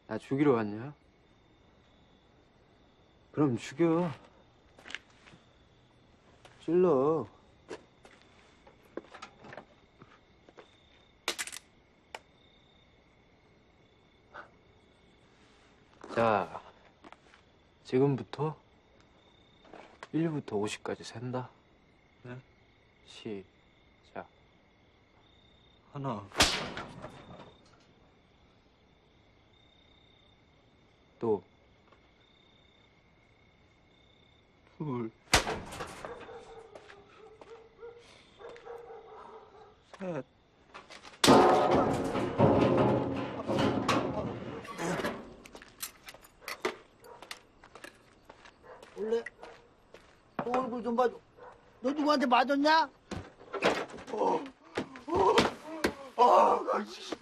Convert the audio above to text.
나 죽이러 왔냐? 그럼 죽여. 찔러. 자, 지금부터 1부터 50까지 센다. 네? 시작. 하나. 또. 둘. 셋. 원래 너 얼굴 좀 봐줘. 너 누구한테 맞았냐? 아,